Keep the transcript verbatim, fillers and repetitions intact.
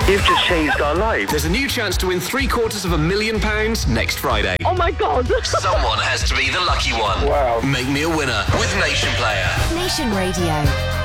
You've just changed our lives. There's a new chance to win three quarters of a million pounds next Friday. Oh my God. Someone has to be the lucky one. Wow. Make me a winner with Nation Player. Nation Radio.